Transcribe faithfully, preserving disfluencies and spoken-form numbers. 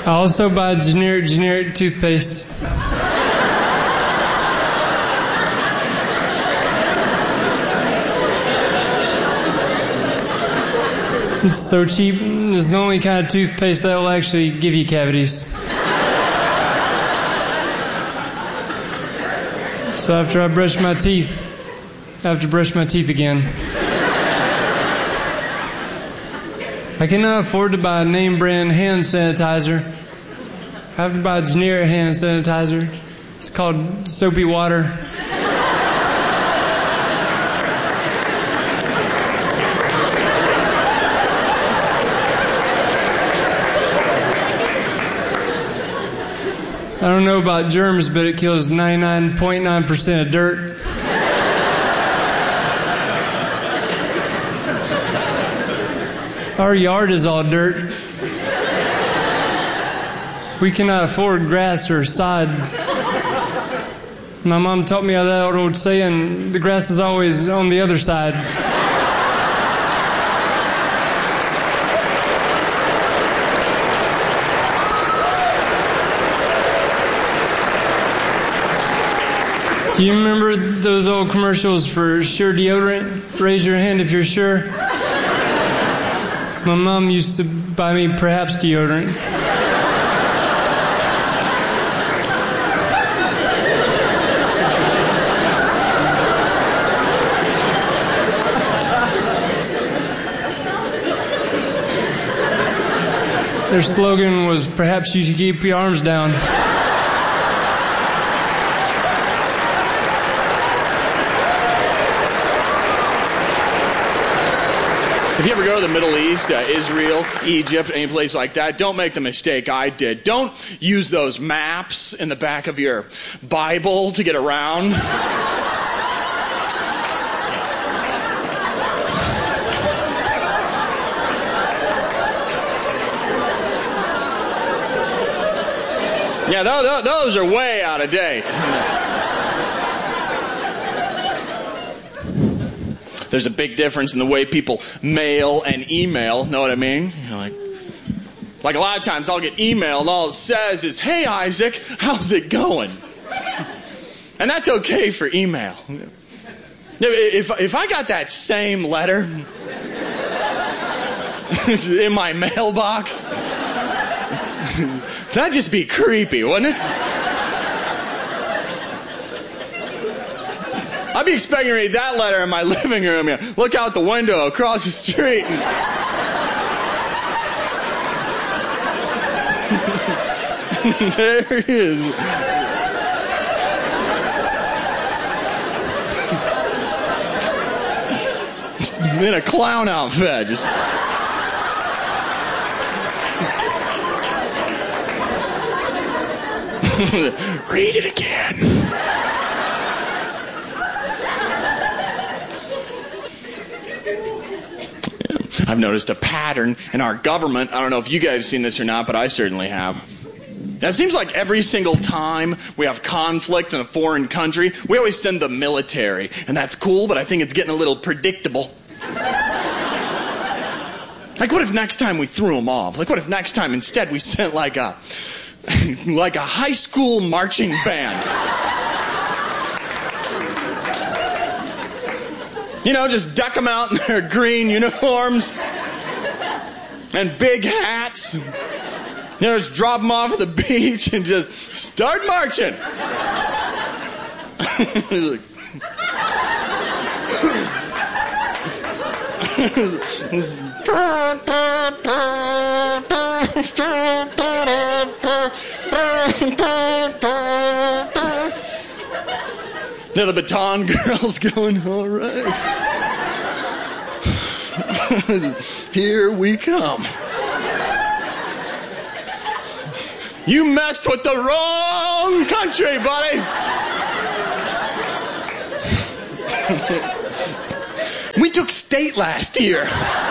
I also buy generic, generic toothpaste. It's so cheap. It's the only kind of toothpaste that will actually give you cavities. So after I brush my teeth, I have to brush my teeth again. I cannot afford to buy a name brand hand sanitizer. I have to buy a generic hand sanitizer. It's called soapy water. I don't know about germs, but it kills ninety-nine point nine percent of dirt. Our yard is all dirt. We cannot afford grass or sod. My mom taught me that old saying, the grass is always on the other side. Do you remember those old commercials for Sure deodorant? Raise your hand if you're sure. My mom used to buy me Perhaps deodorant. Their slogan was, perhaps you should keep your arms down. If you ever go to the Middle East, uh, Israel, Egypt, any place like that, don't make the mistake I did. Don't use those maps in the back of your Bible to get around. Yeah, those, those are way out of date. There's a big difference in the way people mail and email. Know what I mean? You know, like, like a lot of times I'll get email and all it says is, "Hey Isaac, how's it going?" And that's okay for email. If if I got that same letter in my mailbox, that'd just be creepy, wouldn't it? I'd be expecting to read that letter in my living room. Yeah. Look out the window across the street. And there he is. In a clown outfit. Just. Read it again. I've noticed a pattern in our government. I don't know if you guys have seen this or not, but I certainly have. Now, it seems like every single time we have conflict in a foreign country, we always send the military. And that's cool, but I think it's getting a little predictable. Like, what if next time we threw them off? Like, what if next time instead we sent like a, like a high school marching band? You know, just deck them out in their green uniforms and big hats. You know, just drop them off at the beach and just start marching. Now the baton girl's going, all right. Here we come. You messed with the wrong country, buddy. We took state last year.